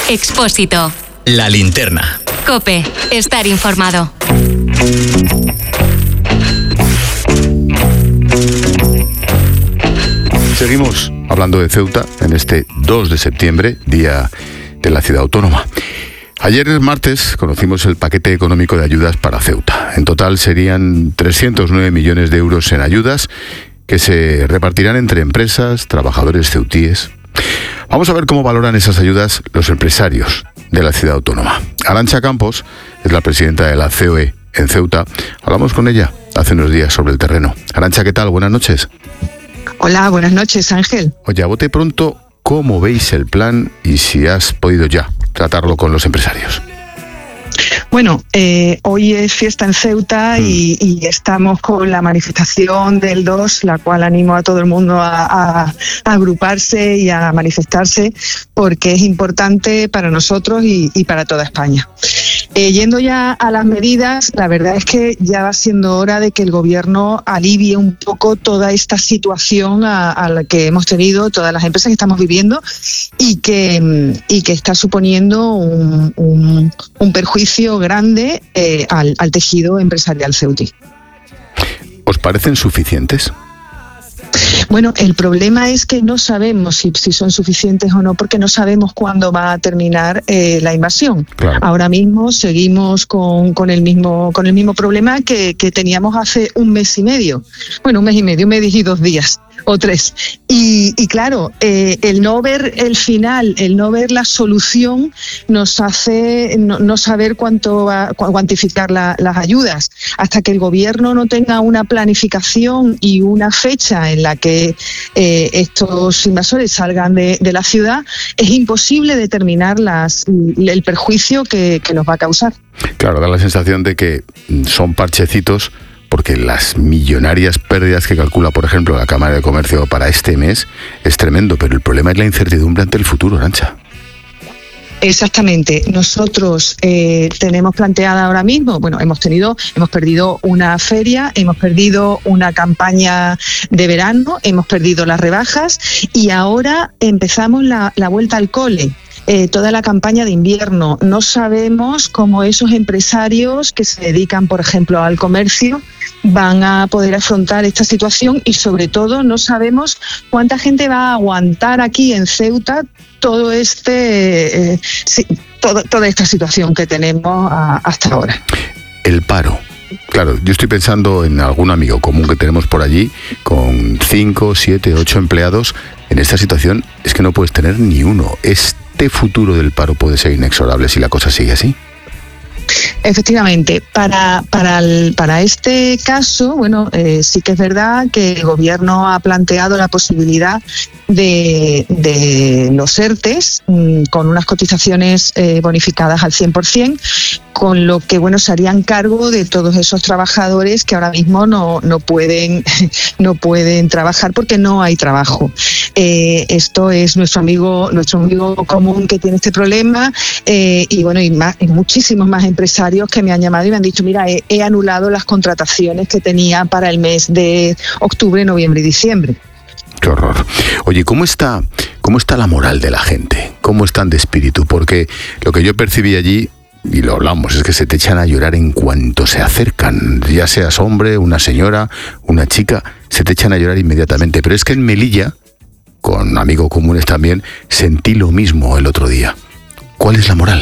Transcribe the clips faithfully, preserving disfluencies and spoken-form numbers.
Expósito. La linterna. COPE. Estar informado. Seguimos hablando de Ceuta en este dos de septiembre, Día de la Ciudad Autónoma. Ayer, el martes, conocimos el paquete económico de ayudas para Ceuta. En total serían trescientos nueve millones de euros en ayudas que se repartirán entre empresas, trabajadores ceutíes. Vamos a ver cómo valoran esas ayudas los empresarios de la ciudad autónoma. Arantxa Campos es la presidenta de la C O E en Ceuta. Hablamos con ella hace unos días sobre el terreno. Arantxa, ¿qué tal? Buenas noches. Hola, buenas noches, Ángel. Oye, a bote pronto, ¿cómo veis el plan y si has podido ya tratarlo con los empresarios? Bueno, eh, hoy es fiesta en Ceuta mm. y, y estamos con la manifestación del dos, la cual animo a todo el mundo a, a, a agruparse y a manifestarse porque es importante para nosotros y, y para toda España. Eh, yendo ya a las medidas, la verdad es que ya va siendo hora de que el Gobierno alivie un poco toda esta situación a, a la que hemos tenido, todas las empresas que estamos viviendo y que, y que está suponiendo un, un, un perjuicio grande eh, al, al tejido empresarial ceutí. ¿Os parecen suficientes? Bueno, el problema es que no sabemos si, si son suficientes o no, porque no sabemos cuándo va a terminar eh, la invasión. Claro. Ahora mismo seguimos con, con el mismo con el mismo problema que, que teníamos hace un mes y medio. Bueno, un mes y medio, un mes y dos días. O tres. Y, y claro, eh, el no ver el final, el no ver la solución, nos hace no, no saber cuánto va, cuantificar la, las ayudas. Hasta que el Gobierno no tenga una planificación y una fecha en la que eh, estos invasores salgan de, de la ciudad, es imposible determinar las, el perjuicio que, que nos va a causar. Claro, da la sensación de que son parchecitos, porque las millonarias pérdidas que calcula, por ejemplo, la Cámara de Comercio para este mes es tremendo, pero el problema es la incertidumbre ante el futuro, Arantxa. Exactamente. Nosotros eh, tenemos planteada ahora mismo, bueno, hemos tenido, hemos perdido una feria, hemos perdido una campaña de verano, hemos perdido las rebajas y ahora empezamos la, la vuelta al cole. Eh, toda la campaña de invierno. No sabemos cómo esos empresarios que se dedican, por ejemplo, al comercio van a poder afrontar esta situación y, sobre todo, no sabemos cuánta gente va a aguantar aquí en Ceuta todo este, eh, sí, todo, toda esta situación que tenemos a, hasta ahora. El paro. Claro, yo estoy pensando en algún amigo común que tenemos por allí con cinco, siete, ocho empleados. En esta situación es que no puedes tener ni uno. Este futuro del paro puede ser inexorable si la cosa sigue así. Efectivamente, para para el, para este caso, bueno, eh, sí que es verdad que el Gobierno ha planteado la posibilidad de, de los ERTES mmm, con unas cotizaciones eh, bonificadas al cien por ciento, con lo que, bueno, se harían cargo de todos esos trabajadores que ahora mismo no no pueden no pueden trabajar porque no hay trabajo. Eh, esto es nuestro amigo nuestro amigo común que tiene este problema eh, y bueno y más y muchísimos más empresarios que me han llamado y me han dicho, mira, he, he anulado las contrataciones que tenía para el mes de octubre, noviembre y diciembre. Qué horror. Oye, ¿cómo está, cómo está la moral de la gente? ¿Cómo están de espíritu? Porque lo que yo percibí allí, y lo hablamos, es que se te echan a llorar en cuanto se acercan. Ya seas hombre, una señora, una chica, se te echan a llorar inmediatamente. Pero es que en Melilla, con amigos comunes también, sentí lo mismo el otro día. ¿Cuál es la moral?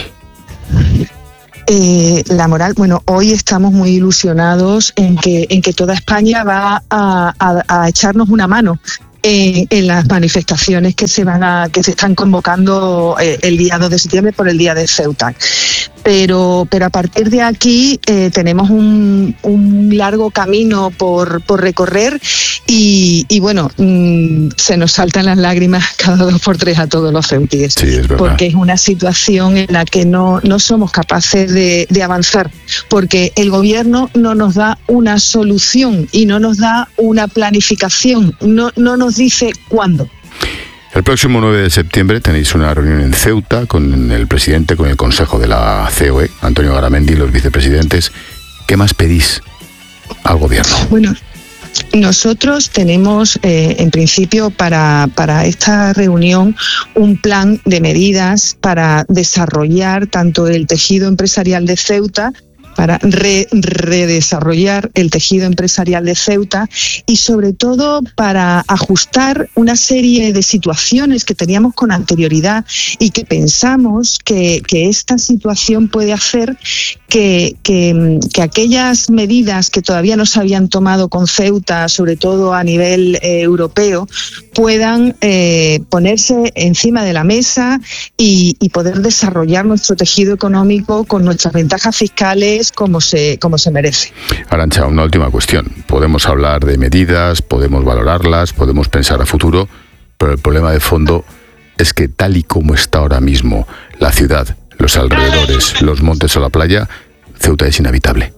Eh, la moral, bueno, hoy estamos muy ilusionados en que en que toda España va a, a, a echarnos una mano en, en las manifestaciones que se van a que se están convocando eh, el día dos de septiembre por el Día de Ceuta. Pero, pero a partir de aquí eh, tenemos un, un largo camino por, por recorrer y, y bueno, mmm, se nos saltan las lágrimas cada dos por tres a todos los ceutíes. Sí, es verdad. Porque es una situación en la que no, no somos capaces de, de avanzar, porque el Gobierno no nos da una solución y no nos da una planificación, no, no nos dice cuándo. El próximo nueve de septiembre tenéis una reunión en Ceuta con el presidente, con el Consejo de la C O E, Antonio Garamendi, y los vicepresidentes. ¿Qué más pedís al Gobierno? Bueno, Nosotros tenemos, eh, en principio, para, para esta reunión, un plan de medidas para desarrollar tanto el tejido empresarial de Ceuta, para re, redesarrollar el tejido empresarial de Ceuta y sobre todo para ajustar una serie de situaciones que teníamos con anterioridad y que pensamos que, que esta situación puede hacer que, que, que aquellas medidas que todavía no se habían tomado con Ceuta, sobre todo a nivel eh, europeo, puedan eh, ponerse encima de la mesa y, y poder desarrollar nuestro tejido económico con nuestras ventajas fiscales como se, como se merece. Arantxa, una última cuestión. Podemos hablar de medidas, podemos valorarlas, podemos pensar a futuro, pero el problema de fondo es que tal y como está ahora mismo la ciudad, los alrededores, los montes o la playa, Ceuta es inhabitable.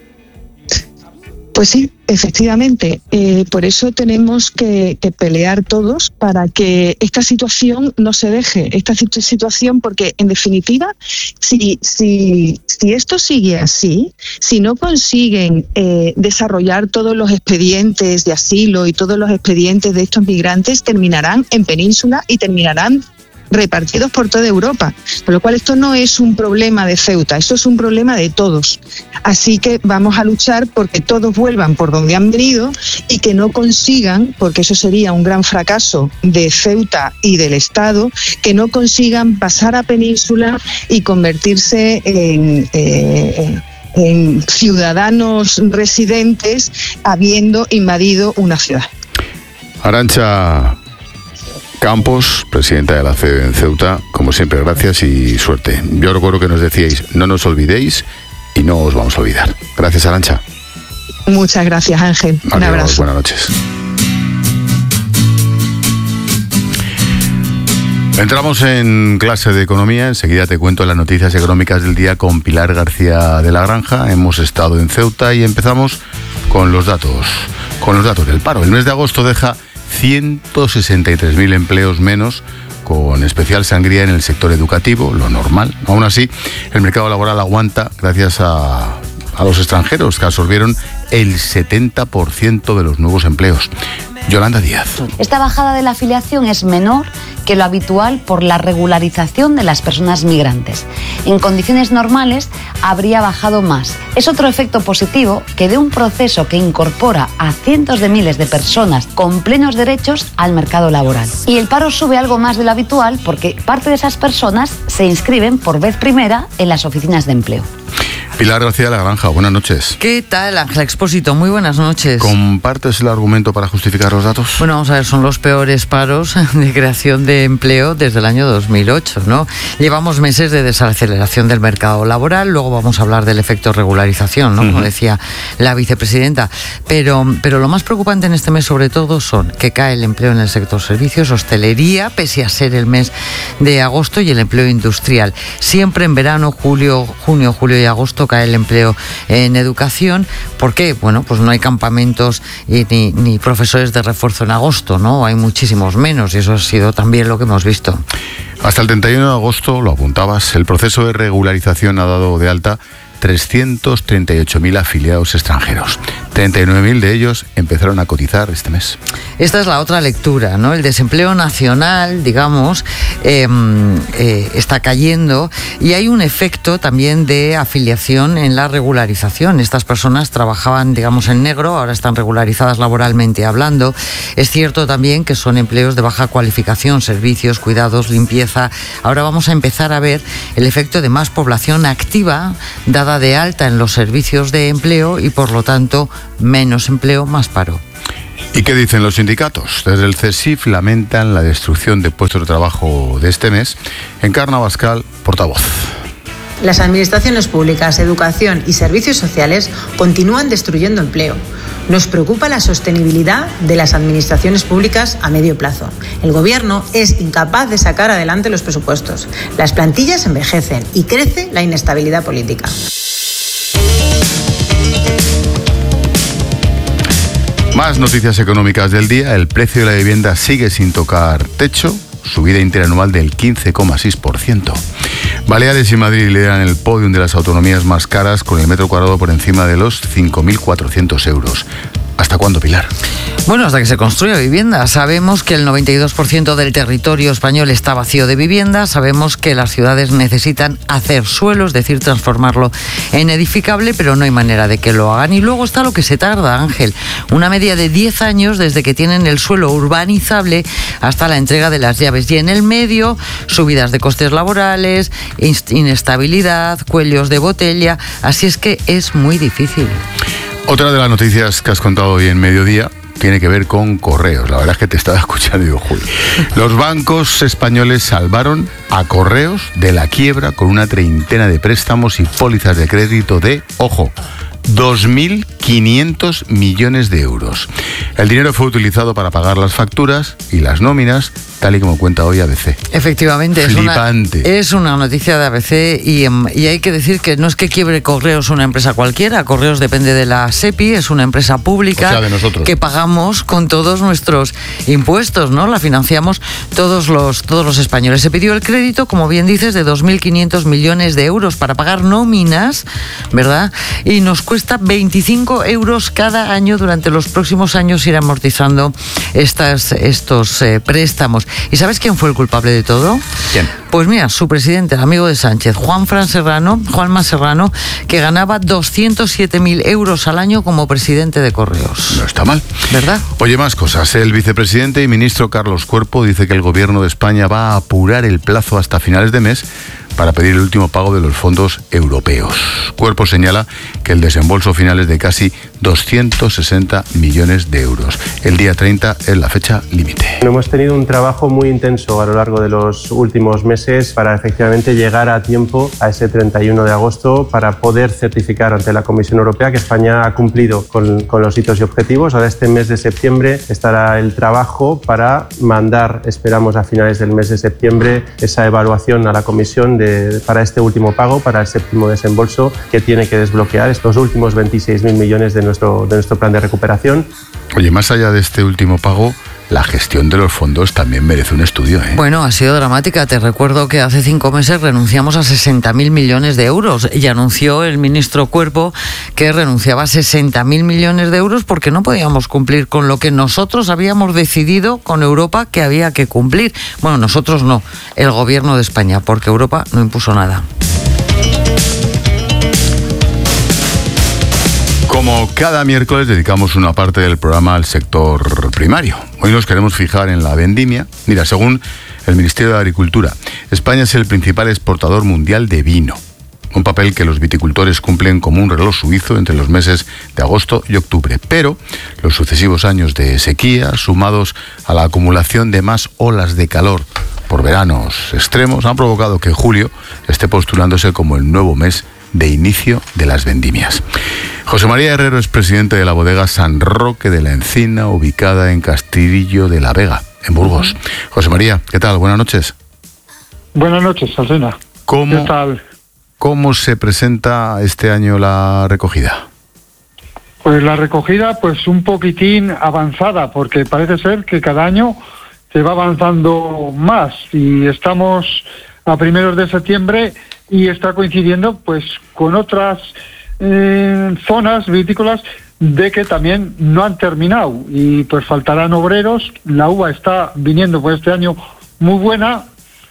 Pues sí, efectivamente. Eh, por eso tenemos que, que pelear todos para que esta situación no se deje, esta situación, porque en definitiva, si, si, si esto sigue así, si no consiguen eh, desarrollar todos los expedientes de asilo y todos los expedientes de estos migrantes, terminarán en Península y terminarán repartidos por toda Europa, por lo cual esto no es un problema de Ceuta, esto es un problema de todos. Así que vamos a luchar porque todos vuelvan por donde han venido y que no consigan, porque eso sería un gran fracaso de Ceuta y del Estado, que no consigan pasar a Península y convertirse en... Eh, en ciudadanos residentes habiendo invadido una ciudad. Arantxa Campos, presidenta de la C E D en Ceuta, como siempre, gracias y suerte. Yo recuerdo que nos decíais, no nos olvidéis y no os vamos a olvidar. Gracias, Arantxa. Muchas gracias, Ángel. Un Adiós, abrazo. Buenas noches. Entramos en clase de economía, enseguida te cuento las noticias económicas del día con Pilar García de la Granja. Hemos estado en Ceuta y empezamos con los datos, con los datos del paro. El mes de agosto deja ciento sesenta y tres mil empleos menos, con especial sangría en el sector educativo, lo normal. Aún así, el mercado laboral aguanta gracias a, a los extranjeros, que absorbieron el setenta por ciento de los nuevos empleos. Yolanda Díaz. Esta bajada de la afiliación es menor que lo habitual por la regularización de las personas migrantes. En condiciones normales habría bajado más. Es otro efecto positivo que de un proceso que incorpora a cientos de miles de personas con plenos derechos al mercado laboral. Y el paro sube algo más de lo habitual porque parte de esas personas se inscriben por vez primera en las oficinas de empleo. Pilar García de la Granja, buenas noches. ¿Qué tal, Ángel Expósito? Muy buenas noches. ¿Compartes el argumento para justificar los datos? Bueno, vamos a ver, son los peores paros de creación de empleo desde el año dos mil ocho, ¿no? Llevamos meses de desaceleración del mercado laboral, luego vamos a hablar del efecto regularización, ¿no? Como uh-huh. decía la vicepresidenta. Pero, pero lo más preocupante en este mes, sobre todo, son que cae el empleo en el sector servicios, hostelería, pese a ser el mes de agosto, y el empleo industrial. Siempre en verano, julio, junio, julio y agosto cae el empleo en educación. ¿Por qué? Bueno, pues no hay campamentos y, ni, ni profesores de refuerzo en agosto, ¿no? Hay muchísimos menos y eso ha sido también lo que hemos visto. Hasta el treinta y uno de agosto, lo apuntabas, el proceso de regularización ha dado de alta trescientos treinta y ocho mil afiliados extranjeros. treinta y nueve mil de ellos empezaron a cotizar este mes. Esta es la otra lectura, ¿no? El desempleo nacional, digamos, eh, eh, está cayendo y hay un efecto también de afiliación en la regularización. Estas personas trabajaban, digamos, en negro, ahora están regularizadas laboralmente hablando. Es cierto también que son empleos de baja cualificación, servicios, cuidados, limpieza. Ahora vamos a empezar a ver el efecto de más población activa, dada de alta en los servicios de empleo y por lo tanto menos empleo, más paro. ¿Y qué dicen los sindicatos? Desde el CESIF lamentan la destrucción de puestos de trabajo de este mes. Encarna Abascal, portavoz. Las administraciones públicas, educación y servicios sociales continúan destruyendo empleo. Nos preocupa la sostenibilidad de las administraciones públicas a medio plazo. El Gobierno es incapaz de sacar adelante los presupuestos. Las plantillas envejecen y crece la inestabilidad política. Más noticias económicas del día. El precio de la vivienda sigue sin tocar techo, subida interanual del quince coma seis por ciento. Baleares y Madrid lideran el podium de las autonomías más caras, con el metro cuadrado por encima de los cinco mil cuatrocientos euros. ¿Hasta cuándo, Pilar? Bueno, hasta que se construya vivienda. Sabemos que el noventa y dos por ciento del territorio español está vacío de vivienda. Sabemos que las ciudades necesitan hacer suelo, es decir, transformarlo en edificable, pero no hay manera de que lo hagan. Y luego está lo que se tarda, Ángel. Una media de diez años desde que tienen el suelo urbanizable hasta la entrega de las llaves. Y en el medio, subidas de costes laborales, inestabilidad, cuellos de botella. Así es que es muy difícil. Otra de las noticias que has contado hoy en Mediodía tiene que ver con Correos. La verdad es que te estaba escuchando y digo, Juli. Los bancos españoles salvaron a Correos de la quiebra con una treintena de préstamos y pólizas de crédito de, ojo, dos mil quinientos millones de euros. El dinero fue utilizado para pagar las facturas y las nóminas, tal y como cuenta hoy A B C. Efectivamente, es una, es una noticia de A B C y, y hay que decir que no es que quiebre Correos una empresa cualquiera. Correos depende de la SEPI, es una empresa pública, o sea, de nosotros, que pagamos con todos nuestros impuestos, ¿no? La financiamos todos los, todos los españoles. Se pidió el crédito, como bien dices, de dos mil quinientos millones de euros para pagar nóminas, ¿verdad? Y nos cuesta veinticinco euros cada año durante los próximos años ir amortizando estas, estos eh, préstamos. ¿Y sabes quién fue el culpable de todo? ¿Quién? Pues mira, su presidente, el amigo de Sánchez, Juanfran Serrano, Juanma Serrano, que ganaba doscientos siete mil euros al año como presidente de Correos. No está mal, ¿verdad? Oye, más cosas. El vicepresidente y ministro Carlos Cuerpo dice que el gobierno de España va a apurar el plazo hasta finales de mes para pedir el último pago de los fondos europeos. Cuerpo señala que el desembolso final es de casi doscientos sesenta millones de euros. El día treinta es la fecha límite. Hemos tenido un trabajo muy intenso a lo largo de los últimos meses para efectivamente llegar a tiempo a ese treinta y uno de agosto para poder certificar ante la Comisión Europea que España ha cumplido con, con los hitos y objetivos. Ahora este mes de septiembre estará el trabajo para mandar, esperamos a finales del mes de septiembre, esa evaluación a la Comisión de, para este último pago, para el séptimo desembolso que tiene que desbloquear estos últimos veintiséis mil millones de nuestro, de nuestro plan de recuperación. Oye, más allá de este último pago, la gestión de los fondos también merece un estudio, ¿eh? Bueno, ha sido dramática. Te recuerdo que hace cinco meses renunciamos a sesenta mil millones de euros y anunció el ministro Cuerpo que renunciaba a sesenta mil millones de euros porque no podíamos cumplir con lo que nosotros habíamos decidido con Europa que había que cumplir. Bueno, nosotros no, el gobierno de España, porque Europa no impuso nada. Como cada miércoles dedicamos una parte del programa al sector primario. Hoy nos queremos fijar en la vendimia. Mira, según el Ministerio de Agricultura, España es el principal exportador mundial de vino. Un papel que los viticultores cumplen como un reloj suizo entre los meses de agosto y octubre. Pero los sucesivos años de sequía, sumados a la acumulación de más olas de calor por veranos extremos, han provocado que julio esté postulándose como el nuevo mes de inicio de las vendimias. José María Herrero es presidente de la bodega San Roque de la Encina, ubicada en Castrillo de la Vega, en Burgos. José María, ¿qué tal? Buenas noches. Buenas noches, Alsina. ¿Cómo, ¿Qué tal? ¿Cómo se presenta este año la recogida? Pues la recogida, pues un poquitín avanzada, porque parece ser que cada año se va avanzando más y estamos a primeros de septiembre y está coincidiendo pues con otras eh, zonas vitícolas de que también no han terminado y pues faltarán obreros. La uva está viniendo por este año muy buena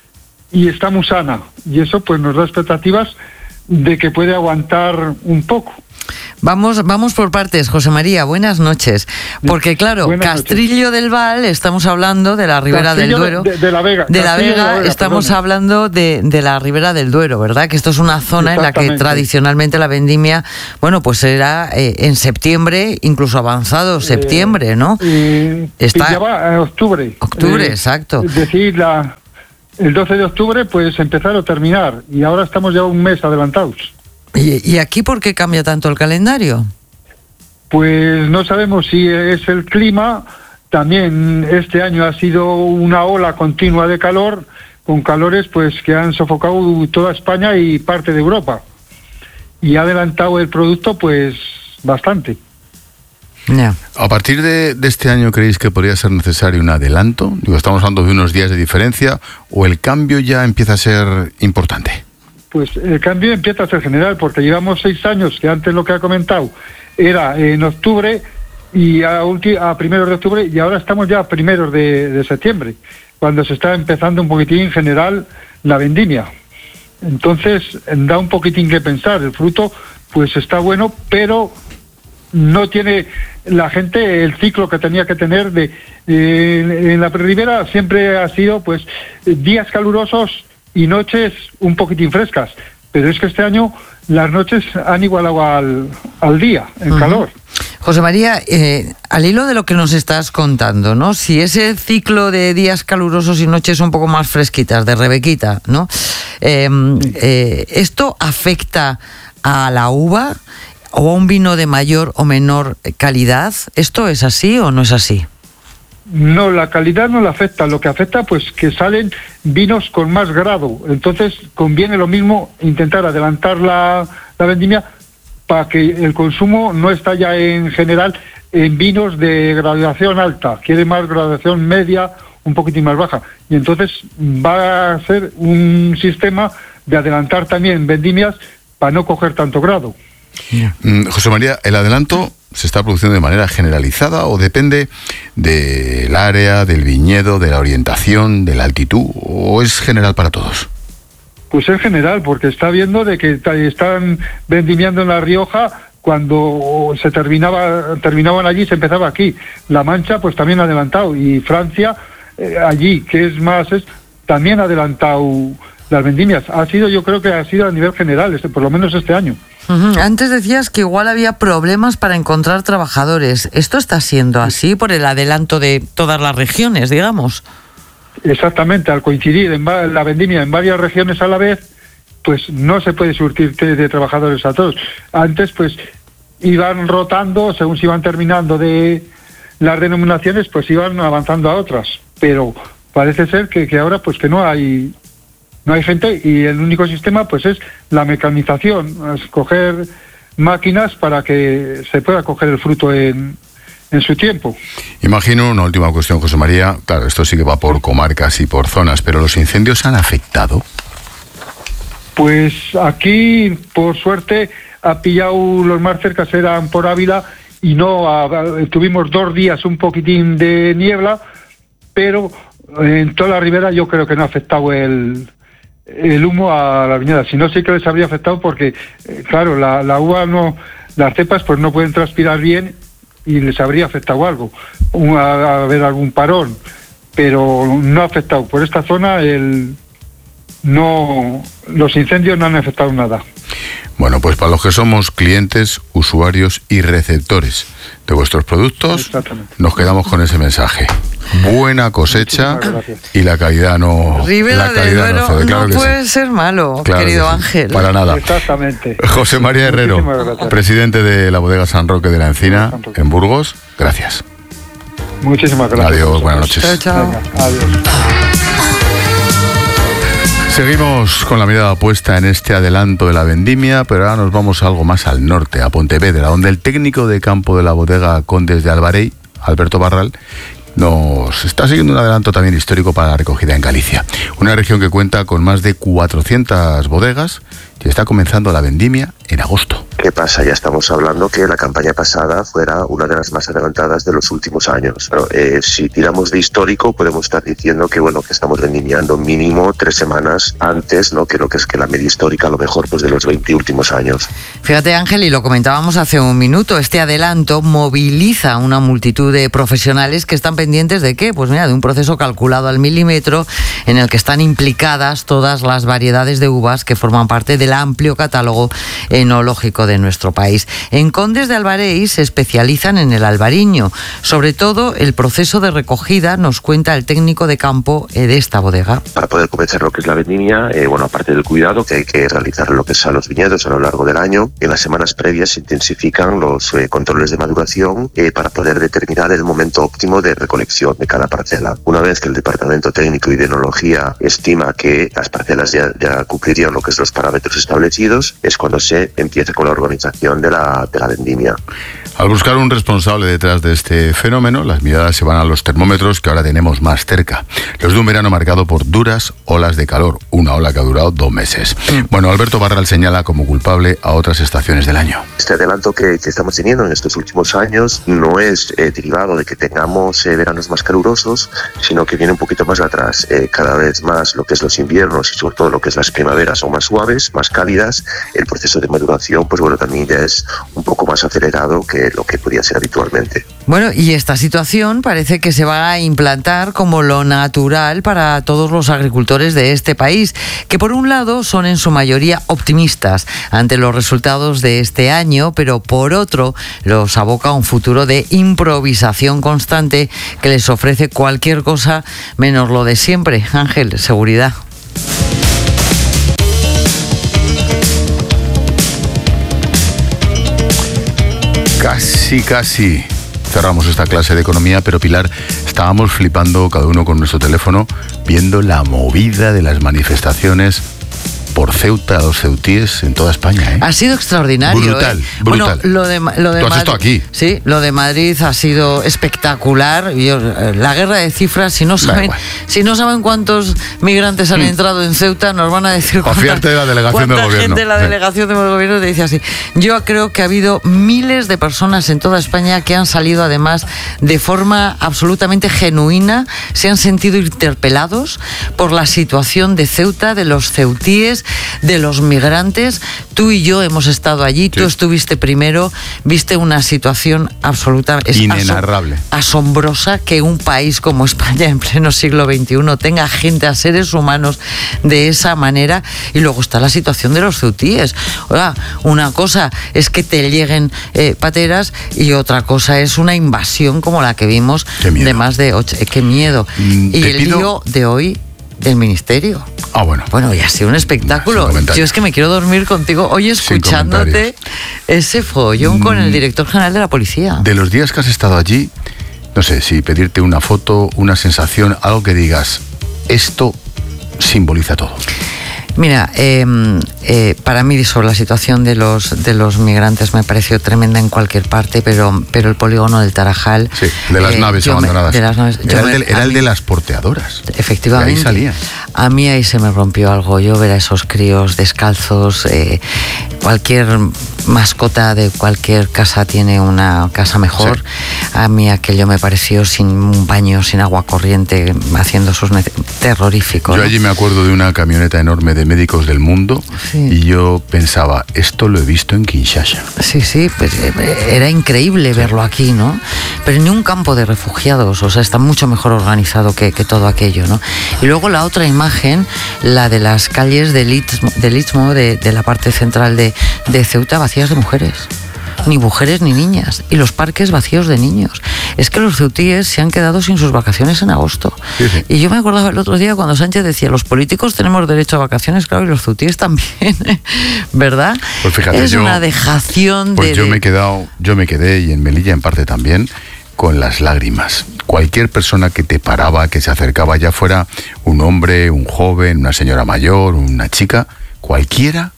y está muy sana y eso pues nos da expectativas de que puede aguantar un poco. Vamos, vamos por partes, José María, buenas noches. Porque claro, buenas Castrillo noches. Del Val, estamos hablando de la Ribera Castrillo del Duero. De, de la Vega. De la Vega, de la Vega estamos perdón. hablando de, de la Ribera del Duero, ¿verdad? Que esto es una zona en la que tradicionalmente la vendimia, bueno, pues era eh, en septiembre, incluso avanzado septiembre, ¿no? Eh, Está... Y ya va a octubre. Octubre, eh, exacto. Es decir, la, el doce de octubre puedes empezar o terminar y ahora estamos ya un mes adelantados. ¿Y, ¿Y aquí por qué cambia tanto el calendario? Pues no sabemos si es el clima. También este año ha sido una ola continua de calor, con calores pues que han sofocado toda España y parte de Europa. Y ha adelantado el producto pues bastante. Yeah. ¿A partir de, de este año creéis que podría ser necesario un adelanto? Digo, estamos hablando de unos días de diferencia, ¿o el cambio ya empieza a ser importante? Pues el cambio empieza a ser general, porque llevamos seis años, que antes lo que ha comentado era en octubre, y a, ulti- a primeros de octubre, y ahora estamos ya a primeros de, de septiembre, cuando se está empezando un poquitín en general la vendimia. Entonces da un poquitín que pensar. El fruto pues está bueno, pero no tiene la gente el ciclo que tenía que tener de eh, en la ribera. Siempre ha sido pues días calurosos y noches un poquitín frescas, pero es que este año las noches han igualado al, al día en uh-huh. calor. José María, eh, al hilo de lo que nos estás contando, ¿no? Si ese ciclo de días calurosos y noches un poco más fresquitas, de Rebequita, ¿no? Eh, sí. eh, ¿Esto afecta a la uva o a un vino de mayor o menor calidad? ¿Esto es así o no es así? No, la calidad no la afecta. Lo que afecta, pues, que salen vinos con más grado. Entonces, conviene lo mismo intentar adelantar la, la vendimia para que el consumo no está ya en general en vinos de graduación alta. Quiere más graduación media, un poquitín más baja. Y entonces va a ser un sistema de adelantar también vendimias para no coger tanto grado. Yeah. José María, ¿el adelanto se está produciendo de manera generalizada o depende del área, del viñedo, de la orientación, de la altitud, o es general para todos? Pues es general, porque está viendo de que están vendimiando en La Rioja cuando se terminaba terminaban allí, se empezaba aquí. La Mancha pues también ha adelantado, y Francia eh, allí, que es más, es también ha adelantado las vendimias. Ha sido, yo creo que ha sido a nivel general, este, por lo menos este año. Uh-huh. Antes decías que igual había problemas para encontrar trabajadores. ¿Esto está siendo así por el adelanto de todas las regiones, digamos? Exactamente, al coincidir en va- la vendimia en varias regiones a la vez, pues no se puede surtir de, de trabajadores a todos. Antes, pues, iban rotando, según se iban terminando de las denominaciones, pues iban avanzando a otras. Pero parece ser que, que ahora, pues, que no hay no hay gente, y el único sistema, pues, es la mecanización, escoger máquinas para que se pueda coger el fruto en en su tiempo. Imagino, una última cuestión, José María, claro, esto sí que va por comarcas y por zonas, pero ¿los incendios han afectado? Pues aquí, por suerte, ha pillado los más cercas, eran por Ávila, y no, a, a, tuvimos dos días un poquitín de niebla, pero en toda la ribera yo creo que no ha afectado el, el humo a la viñedas. Si no, sí que les habría afectado porque, eh, claro, la, la uva no, las cepas pues no pueden transpirar bien, y les habría afectado algo, a, a haber algún parón, pero no ha afectado. Por esta zona el no los incendios no han afectado nada. Bueno, pues para los que somos clientes, usuarios y receptores de vuestros productos, nos quedamos con ese mensaje. Buena cosecha y la calidad no... Ribera la calidad del Duero no, claro no puede sí. ser malo, claro querido sí. Ángel. Para nada. Exactamente. José María Herrero, presidente de la bodega San Roque de la Encina, en Burgos, gracias. Muchísimas gracias. Adiós, buenas noches. Chao, chao. Venga, adiós. Seguimos con la mirada puesta en este adelanto de la vendimia, pero ahora nos vamos algo más al norte, a Pontevedra, donde el técnico de campo de la bodega Condes de Albarei, Alberto Barral, nos está siguiendo un adelanto también histórico para la recogida en Galicia. Una región que cuenta con más de cuatrocientas bodegas y está comenzando la vendimia en agosto. ¿Qué pasa? Ya estamos hablando que la campaña pasada fuera una de las más adelantadas de los últimos años. Pero, eh, si tiramos de histórico, podemos estar diciendo que bueno que estamos vendimiando mínimo tres semanas antes, ¿no? Que lo que es que la media histórica, a lo mejor, pues de los veinte últimos años. Fíjate, Ángel, y lo comentábamos hace un minuto, este adelanto moviliza una multitud de profesionales que están pendientes de qué, pues mira, de un proceso calculado al milímetro en el que están implicadas todas las variedades de uvas que forman parte del amplio catálogo enológico de nuestro país. En Condes de Albarei se especializan en el albariño, sobre todo el proceso de recogida, nos cuenta el técnico de campo de esta bodega. Para poder comenzar lo que es la vendimia, eh, bueno, aparte del cuidado que hay que realizar lo que es a los viñedos a lo largo del año, en las semanas previas se intensifican los eh, controles de maduración eh, para poder determinar el momento óptimo de recolección de cada parcela. Una vez que el departamento técnico y de enología estima que las parcelas ya, ya cumplirían lo que es los parámetros establecidos, es cuando se empieza con la organización de la, de la vendimia. Al buscar un responsable detrás de este fenómeno, las miradas se van a los termómetros que ahora tenemos más cerca. Los de un verano marcado por duras olas de calor, una ola que ha durado dos meses. Bueno, Alberto Barral señala como culpable a otras estaciones del año. Este adelanto que, que estamos teniendo en estos últimos años no es eh, derivado de que tengamos eh, veranos más calurosos, sino que viene un poquito más atrás. Eh, cada vez más lo que es los inviernos y sobre todo lo que es las primaveras son más suaves, más cálidas. El proceso de maduración, pues bueno, también ya es un poco más acelerado que lo que podía ser habitualmente. Bueno, y esta situación parece que se va a implantar como lo natural para todos los agricultores de este país, que por un lado son en su mayoría optimistas ante los resultados de este año, pero por otro los aboca a un futuro de improvisación constante que les ofrece cualquier cosa menos lo de siempre. Ángel, seguridad. Casi, casi cerramos esta clase de economía, pero Pilar, estábamos flipando cada uno con nuestro teléfono viendo la movida de las manifestaciones por Ceuta, los ceutíes en toda España, ¿eh? Ha sido extraordinario. Brutal, ¿eh? brutal. Bueno, lo de, lo de Tú has Madrid, estado aquí. Sí, lo de Madrid ha sido espectacular. Yo, la guerra de cifras, si no saben, si no saben cuántos migrantes han mm. entrado en Ceuta, nos van a decir cuánta, Confiarte de la delegación del gobierno. gente de la sí. delegación del gobierno te dice así. Yo creo que ha habido miles de personas en toda España que han salido además de forma absolutamente genuina, se han sentido interpelados por la situación de Ceuta, de los ceutíes, de los migrantes. Tú y yo hemos estado allí, sí. Tú estuviste primero, viste una situación absoluta, es inenarrable, asom- asombrosa que un país como España en pleno siglo veintiuno tenga gente, a seres humanos de esa manera. Y luego está la situación de los ceutíes. Oiga, una cosa es que te lleguen eh, pateras y otra cosa es una invasión como la que vimos de más de ocho. Eh, ¡Qué miedo! Mm, y el pido... lío de hoy del ministerio. Ah, bueno. Bueno, ya ha sido un espectáculo. Yo es que me quiero dormir contigo hoy escuchándote ese follón mm, con el director general de la policía. De los días que has estado allí, no sé, si pedirte una foto, una sensación, algo que digas, esto simboliza todo. Mira, eh, eh, para mí sobre la situación de los de los migrantes me pareció tremenda en cualquier parte, pero pero el polígono del Tarajal, sí, de las eh, naves abandonadas, me, de las naves, era, el, me, de, era el mí, de las porteadoras, efectivamente, de ahí salía. A mí ahí se me rompió algo. Yo ver a esos críos descalzos, eh, cualquier mascota de cualquier casa tiene una casa mejor. Sí. A mí aquello me pareció sin un baño, sin agua corriente, haciendo sus nece- terrorífico. Yo ¿no? allí me acuerdo de una camioneta enorme de médicos del mundo, sí. Y yo pensaba, esto lo he visto en Kinshasa. Sí, sí, pues era increíble verlo aquí, ¿no? Pero ni un campo de refugiados, o sea, está mucho mejor organizado que, que todo aquello, ¿no? Y luego la otra imagen, la de las calles del Istmo, del Istmo de, de la parte central de, de Ceuta, vacías de mujeres. Ni mujeres ni niñas, y los parques vacíos de niños. Es que los ceutíes se han quedado sin sus vacaciones en agosto. Sí, sí. Y yo me acordaba el otro día cuando Sánchez decía, los políticos tenemos derecho a vacaciones, claro, y los ceutíes también, ¿verdad? Pues fíjate, es yo, una dejación pues de... yo me he quedado, yo me quedé, y en Melilla en parte también, con las lágrimas. Cualquier persona que te paraba, que se acercaba, ya fuera un hombre, un joven, una señora mayor, una chica, cualquiera,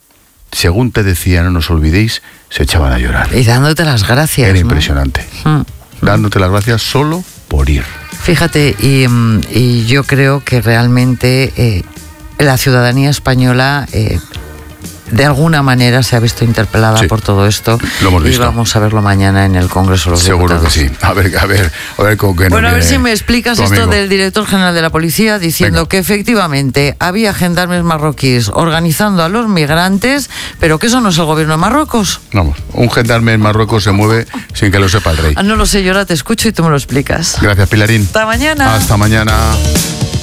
según te decía, no nos olvidéis, se echaban a llorar. Y dándote las gracias. Era ¿no? impresionante. Mm. Dándote las gracias solo por ir. Fíjate, y, y yo creo que realmente eh, la ciudadanía española... Eh, de alguna manera se ha visto interpelada sí, por todo esto. Lo hemos visto. Y vamos a verlo mañana en el Congreso de los Seguro Diputados. Que sí. A ver, a ver, a ver con qué. Bueno, a ver si me explicas esto amigo. Del director general de la policía diciendo Venga. Que efectivamente había gendarmes marroquíes organizando a los migrantes, pero que eso no es el gobierno de Marruecos. Vamos, un gendarme en Marruecos se mueve sin que lo sepa el rey. Ah, no lo sé, yo ahora te escucho y tú me lo explicas. Gracias, Pilarín. Hasta mañana. Hasta mañana.